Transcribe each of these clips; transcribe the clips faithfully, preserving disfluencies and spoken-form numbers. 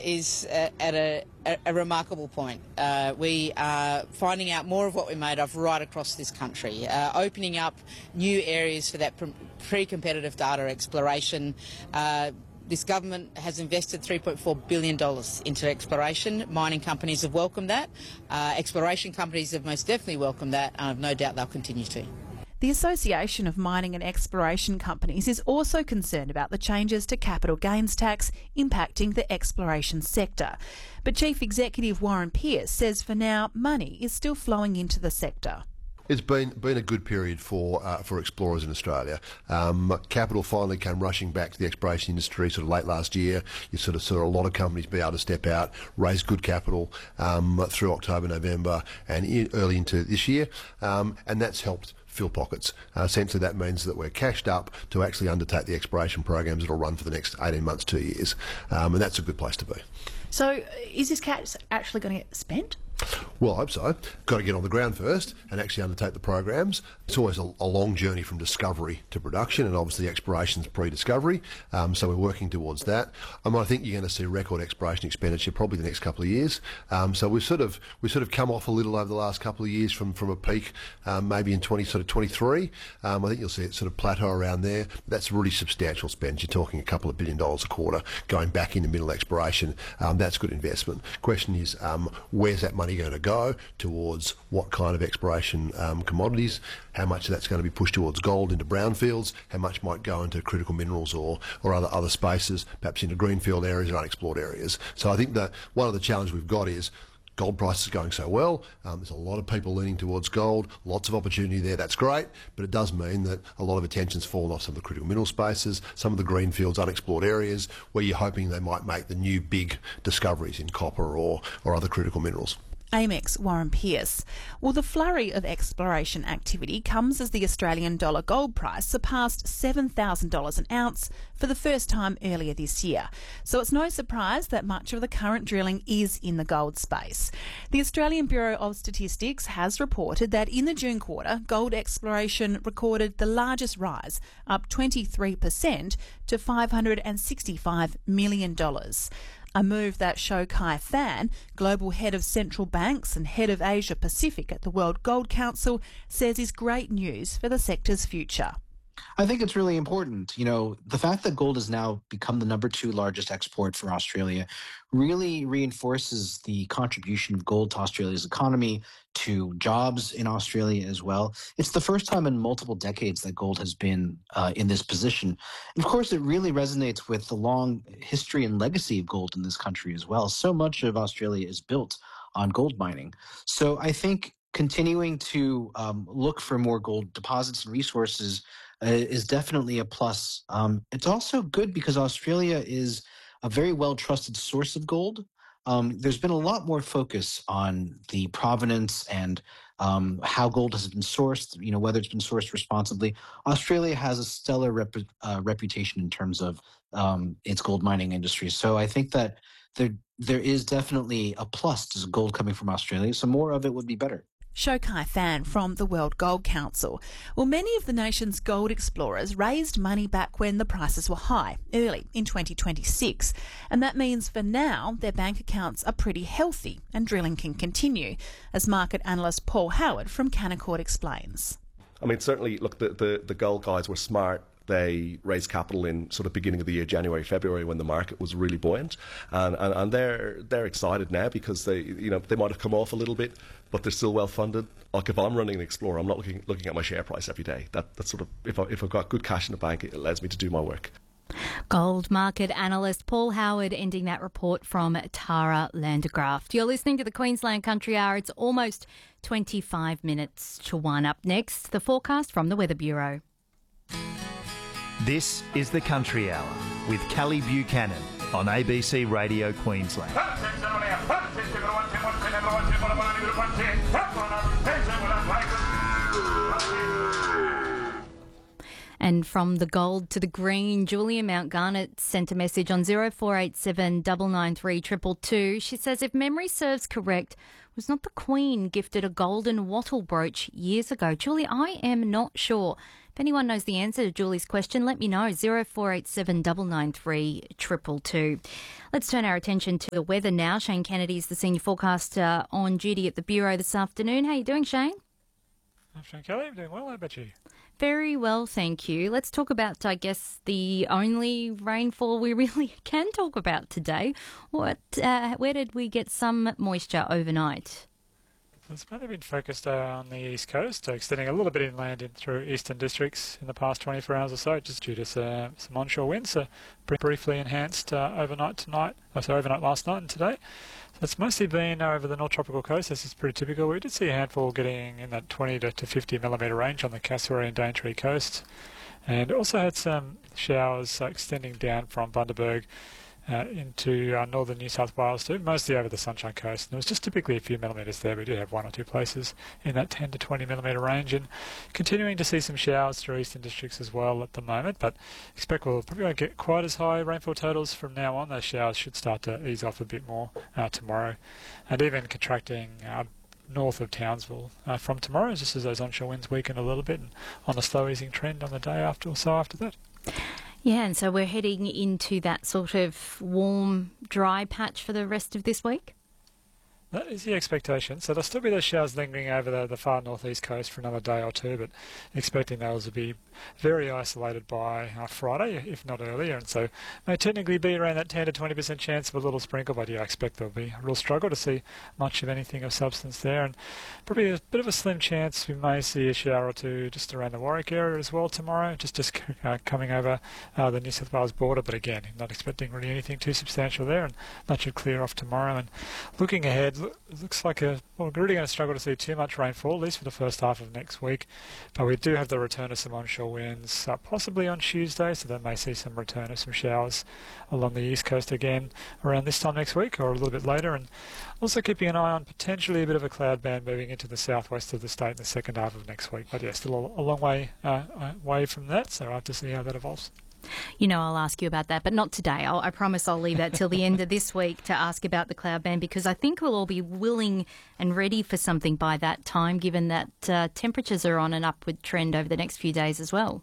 is uh, at a, a, a remarkable point. Uh, we are finding out more of what we're made of right across this country, uh, opening up new areas for that pre-competitive data exploration. Uh, This government has invested three point four billion dollars into exploration. Mining companies have welcomed that. Uh, exploration companies have most definitely welcomed that, and I've no doubt they'll continue to. The Association of Mining and Exploration Companies is also concerned about the changes to capital gains tax impacting the exploration sector. But Chief Executive Warren Pearce says for now money is still flowing into the sector. It's been been a good period for uh, for explorers in Australia. Um, capital finally came rushing back to the exploration industry sort of late last year. You sort of saw a lot of companies be able to step out, raise good capital um, through October, November, and in, early into this year, um, and that's helped fill pockets. Uh, essentially, that means that we're cashed up to actually undertake the exploration programs that will run for the next eighteen months, two years, um, and that's a good place to be. So, is this cash actually going to get spent? Well, I hope so. Got to get on the ground first and actually undertake the programs. It's always a, a long journey from discovery to production, and obviously exploration's pre-discovery, um, so we're working towards that. Um, I think you're going to see record exploration expenditure probably the next couple of years. Um, so we've sort of we've sort of come off a little over the last couple of years from, from a peak, um, maybe in twenty sort of twenty-three. Um, I think you'll see it sort of plateau around there. That's really substantial spend. You're talking a couple of billion dollars a quarter going back into mineral exploration. Um, that's good investment. Question is, um, where's that money going to go towards what kind of exploration um, commodities, how much of that's going to be pushed towards gold into brownfields, how much might go into critical minerals or, or other, other spaces, perhaps into greenfield areas or unexplored areas. So I think that one of the challenges we've got is gold prices going so well. Um, there's a lot of people leaning towards gold, lots of opportunity there, that's great, but it does mean that a lot of attention's fallen off some of the critical mineral spaces, some of the greenfields, unexplored areas, where you're hoping they might make the new big discoveries in copper or, or other critical minerals. A M X Warren Pearce. Well, the flurry of exploration activity comes as the Australian dollar gold price surpassed seven thousand dollars an ounce for the first time earlier this year. So it's no surprise that much of the current drilling is in the gold space. The Australian Bureau of Statistics has reported that in the June quarter, gold exploration recorded the largest rise, up twenty-three percent to five hundred sixty-five million dollars. A move that Shou Kai Fan, Global Head of Central Banks and Head of Asia Pacific at the World Gold Council, says is great news for the sector's future. I think it's really important. You know, the fact that gold has now become the number two largest export for Australia really reinforces the contribution of gold to Australia's economy, to jobs in Australia as well. It's the first time in multiple decades that gold has been uh, in this position. And of course, it really resonates with the long history and legacy of gold in this country as well. So much of Australia is built on gold mining. So I think continuing to um, look for more gold deposits and resources uh, is definitely a plus. Um, it's also good because Australia is a very well-trusted source of gold. Um, there's been a lot more focus on the provenance and um, how gold has been sourced, you know, whether it's been sourced responsibly. Australia has a stellar rep- uh, reputation in terms of um, its gold mining industry. So I think that there there is definitely a plus to gold coming from Australia. So more of it would be better. Shou Kai Fan from the World Gold Council. Well, many of the nation's gold explorers raised money back when the prices were high, early in twenty twenty-six. And that means for now, their bank accounts are pretty healthy and drilling can continue, as market analyst Paul Howard from Canaccord explains. I mean, certainly, look, the, the, the gold guys were smart. They raised capital in sort of beginning of the year, January, February, when the market was really buoyant, and, and, and they're they're excited now because they you know they might have come off a little bit, but they're still well funded. Like if I'm running an Explorer, I'm not looking looking at my share price every day. That that's sort of if I, if I've got good cash in the bank, it allows me to do my work. Gold market analyst Paul Howard ending that report from Tara Landegraft. You're listening to the Queensland Country Hour. It's almost twenty-five minutes to one. Up next, the forecast from the Weather Bureau. This is the Country Hour with Kelly Buchanan on A B C Radio Queensland. And from the gold to the green, Julia Mount Garnet sent a message on zero four eight seven nine nine three two two two. She says, if memory serves correct, was not the Queen gifted a golden wattle brooch years ago? Julie, I am not sure. If anyone knows the answer to Julie's question, let me know. zero four eight seven nine nine three two two two. Let's turn our attention to the weather now. Shane Kennedy is the senior forecaster on duty at the Bureau this afternoon. How are you doing, Shane? I'm Shane Kelly. I'm doing well. How about you? Very well, thank you. Let's talk about, I guess, the only rainfall we really can talk about today. What, uh, where did we get some moisture overnight? It's mainly been focused uh, on the east coast, uh, extending a little bit inland in through eastern districts in the past twenty-four hours or so, just due to uh, some onshore winds, uh, br- briefly enhanced uh, overnight tonight, oh, sorry, overnight last night and today. So it's mostly been uh, over the North Tropical Coast. This is pretty typical. We did see a handful getting in that twenty to fifty millimetre range on the Cassowary and Daintree coast, and also had some showers uh, extending down from Bundaberg Uh, into uh, northern New South Wales too, mostly over the Sunshine Coast. And there was just typically a few millimetres there. We do have one or two places in that ten to twenty millimetre range, and continuing to see some showers through eastern districts as well at the moment, but expect we'll probably won't get quite as high rainfall totals from now on. Those showers should start to ease off a bit more uh, tomorrow, and even contracting uh, north of Townsville uh, from tomorrow, just as those onshore winds weaken a little bit, and on a slow easing trend on the day after or so after that. Yeah, and so we're heading into that sort of warm, dry patch for the rest of this week? That is the expectation. So there'll still be those showers lingering over the, the far northeast coast for another day or two, but expecting those to be very isolated by uh, Friday, if not earlier. And so may technically be around that ten to twenty percent chance of a little sprinkle, but yeah, I expect there'll be a real struggle to see much of anything of substance there. And probably a bit of a slim chance we may see a shower or two just around the Warwick area as well tomorrow, just, just uh, coming over uh, the New South Wales border. But again, not expecting really anything too substantial there, and that should clear off tomorrow. And looking ahead, it looks like a, well, we're really going to struggle to see too much rainfall, at least for the first half of next week. But we do have the return of some onshore winds, uh, possibly on Tuesday, so that may see some return of some showers along the east coast again around this time next week or a little bit later. And also keeping an eye on potentially a bit of a cloud band moving into the southwest of the state in the second half of next week. But yeah, still a, a long way uh, way from that, so I'll have to see how that evolves. You know, I'll ask you about that, but not today. I'll, I promise I'll leave that till the end of this week to ask about the cloud band, because I think we'll all be willing and ready for something by that time, given that uh, temperatures are on an upward trend over the next few days as well.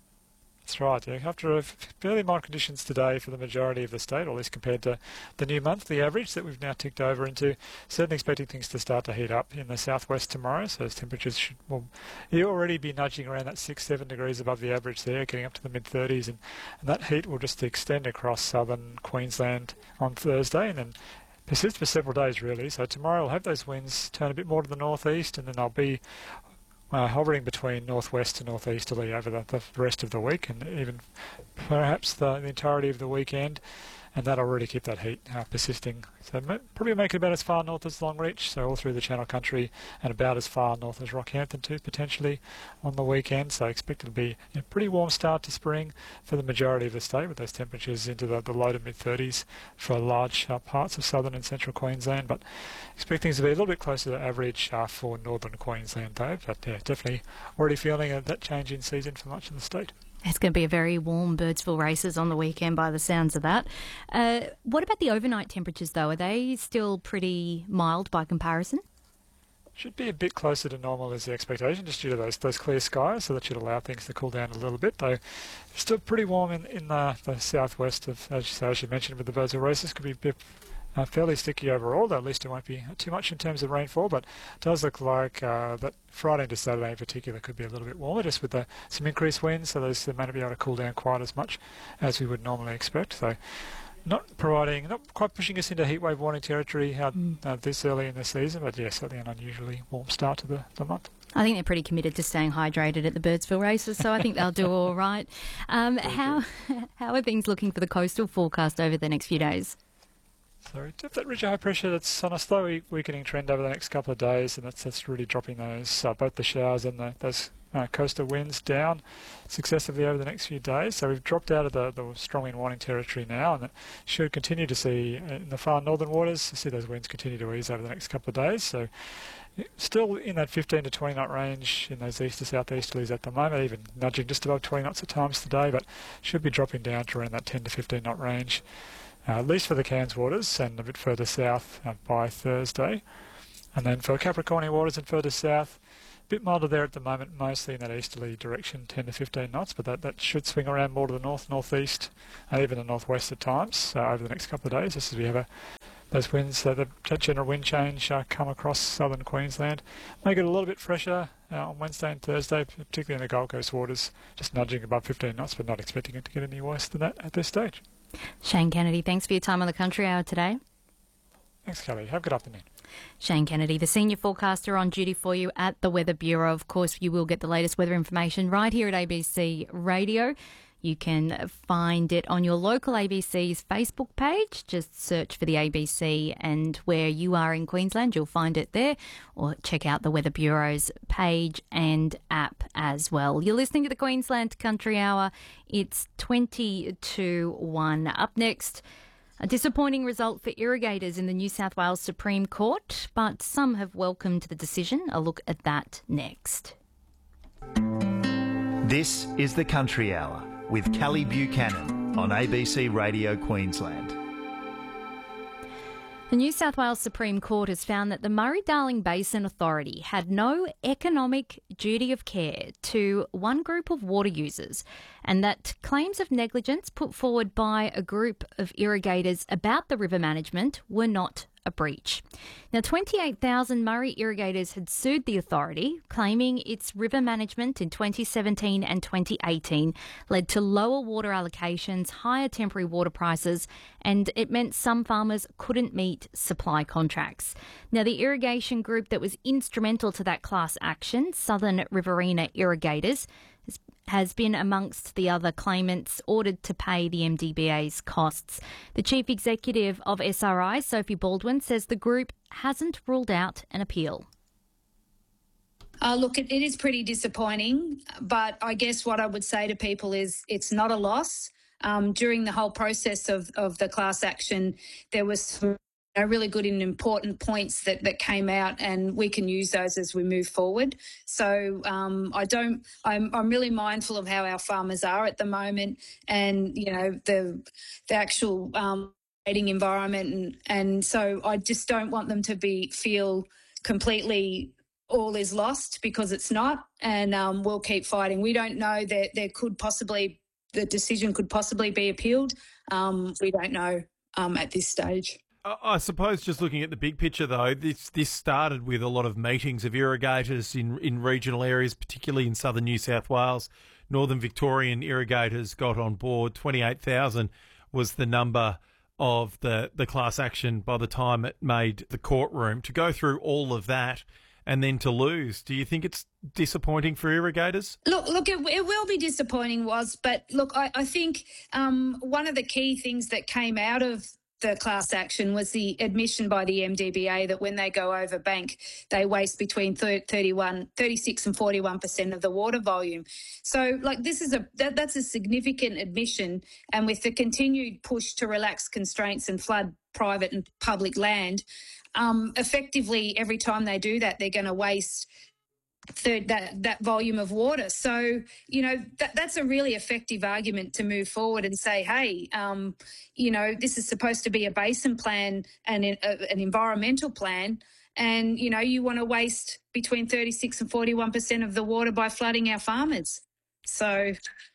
That's right, yeah. After fairly mild conditions today for the majority of the state, or at least compared to the new monthly average that we've now ticked over into, certainly expecting things to start to heat up in the southwest tomorrow. So those temperatures should well, you already be nudging around that six, seven degrees above the average there, getting up to the mid thirties, and, and that heat will just extend across southern Queensland on Thursday, and then persist for several days really. So tomorrow we'll have those winds turn a bit more to the northeast, and then they'll be Uh, hovering between northwest and northeasterly over the, the rest of the week, and even perhaps the, the entirety of the weekend, and that'll really keep that heat uh, persisting. So probably make it about as far north as Longreach, so all through the Channel Country, and about as far north as Rockhampton too, potentially on the weekend. So expect it to be a pretty warm start to spring for the majority of the state, with those temperatures into the, the low to mid thirties for large uh, parts of southern and central Queensland. But expect things to be a little bit closer to average uh, for northern Queensland though. But yeah, definitely already feeling uh, that change in season for much of the state. It's going to be a very warm Birdsville races on the weekend by the sounds of that. Uh, what about the overnight temperatures, though? Are they still pretty mild by comparison? Should be a bit closer to normal is the expectation, just due to those those clear skies, so that should allow things to cool down a little bit, though still pretty warm in, in the, the southwest of, as you, say, as you mentioned, with the Birdsville races. Could be a bit Uh, fairly sticky overall, though at least it won't be too much in terms of rainfall, but it does look like uh, that Friday into Saturday in particular could be a little bit warmer, just with the, some increased winds, so those may not be able to cool down quite as much as we would normally expect. So not providing, not quite pushing us into heatwave warning territory uh, mm. uh, this early in the season, but yeah, certainly an unusually warm start to the, the month. I think they're pretty committed to staying hydrated at the Birdsville races, so I think they'll do all right. Um, how, how are things looking for the coastal forecast over the next few days? So we have that ridge of high pressure that's on a slow weakening trend over the next couple of days, and that's, that's really dropping those uh, both the showers and the, those uh, coastal winds down successively over the next few days. So we've dropped out of the, the strong wind warning territory now, and it should continue to see in the far northern waters, see those winds continue to ease over the next couple of days. So still in that fifteen to twenty knot range in those east to southeasterlies at the moment, even nudging just above twenty knots at times today, but should be dropping down to around that ten to fifteen knot range, uh, at least for the Cairns waters and a bit further south uh, by Thursday. And then for Capricornia waters and further south, a bit milder there at the moment, mostly in that easterly direction, ten to fifteen knots, but that, that should swing around more to the north, northeast, and even the northwest at times uh, over the next couple of days, just as we have a those winds, uh, the general wind change uh, come across southern Queensland. Make it a little bit fresher uh, on Wednesday and Thursday, particularly in the Gold Coast waters, just nudging above fifteen knots, but not expecting it to get any worse than that at this stage. Shane Kennedy, thanks for your time on the Country Hour today. Thanks, Kelly. Have a good afternoon. Shane Kennedy, the senior forecaster on duty for you at the Weather Bureau. Of course, you will get the latest weather information right here at A B C Radio. You can find it on your local A B C's Facebook page. Just search for the A B C, and where you are in Queensland, you'll find it there. Or check out the Weather Bureau's page and app as well. You're listening to the Queensland Country Hour. It's twenty to one. Up next, a disappointing result for irrigators in the New South Wales Supreme Court, but some have welcomed the decision. A look at that next. This is the Country Hour with Kelly Buchanan on A B C Radio Queensland. The New South Wales Supreme Court has found that the Murray-Darling Basin Authority had no economic duty of care to one group of water users, and that claims of negligence put forward by a group of irrigators about the river management were not a breach. Now, twenty-eight thousand Murray irrigators had sued the authority, claiming its river management in twenty seventeen and twenty eighteen led to lower water allocations, higher temporary water prices, and it meant some farmers couldn't meet supply contracts. Now, the irrigation group that was instrumental to that class action, Southern Riverina Irrigators, has been amongst the other claimants ordered to pay the M D B A's costs. The chief executive of S R I, Sophie Baldwin, says the group hasn't ruled out an appeal. Uh, look, it, it is pretty disappointing, but I guess what I would say to people is it's not a loss. Um, during the whole process of, of the class action, there was some Are really good and important points that, that came out, and we can use those as we move forward. So um, I don't. I'm, I'm really mindful of how our farmers are at the moment, and you know the the actual um, trading environment, and and so I just don't want them to be feel completely all is lost, because it's not, and um, we'll keep fighting. We don't know that there could possibly the decision could possibly be appealed. Um, we don't know um, at this stage. I suppose just looking at the big picture, though, this this started with a lot of meetings of irrigators in, in regional areas, particularly in southern New South Wales. Northern Victorian irrigators got on board. twenty-eight thousand was the number of the, the class action by the time it made the courtroom. To go through all of that and then to lose, do you think it's disappointing for irrigators? Look, look, it, it will be disappointing, was, but look, I, I think um, one of the key things that came out of the class action was the admission by the M D B A that when they go over bank, they waste between thirty-one, thirty-six and forty-one percent of the water volume. So, like, this is a that, that's a significant admission, and with the continued push to relax constraints and flood private and public land, um, effectively every time they do that, they're going to waste Third, that that volume of water. So, you know, that that's a really effective argument to move forward and say, hey, um, you know, this is supposed to be a basin plan and a, an environmental plan, and, you know, you want to waste between thirty-six and forty-one percent of the water by flooding our farmers. So...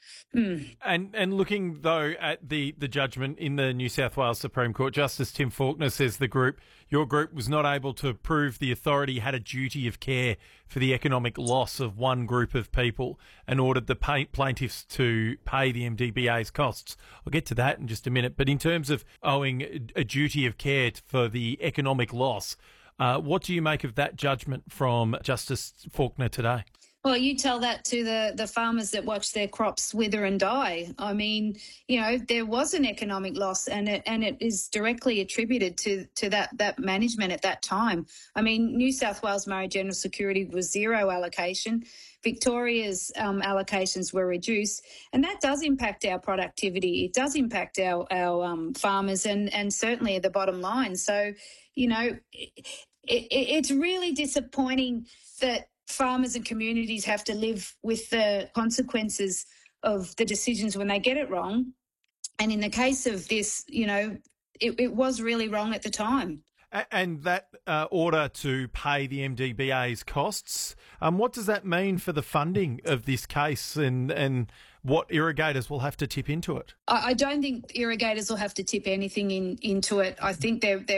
Mm. And and looking, though, at the, the judgment in the New South Wales Supreme Court, Justice Tim Faulkner says the group, your group, was not able to prove the authority had a duty of care for the economic loss of one group of people, and ordered the pay, plaintiffs to pay the M D B A's costs. I'll get to that in just a minute. But in terms of owing a, a duty of care for the economic loss, uh, what do you make of that judgment from Justice Faulkner today? Well, you tell that to the, the farmers that watch their crops wither and die. I mean, you know, there was an economic loss, and it and it is directly attributed to, to that, that management at that time. I mean, New South Wales Murray General Security was zero allocation. Victoria's um, allocations were reduced, and that does impact our productivity. It does impact our, our um, farmers and, and certainly the bottom line. So, you know, it, it, it's really disappointing that farmers and communities have to live with the consequences of the decisions when they get it wrong. And in the case of this, you know, it, it was really wrong at the time. And that uh, order to pay the M D B A's costs, um, what does that mean for the funding of this case and, and what irrigators will have to tip into it? I, I don't think irrigators will have to tip anything in, into it. I think they're, they're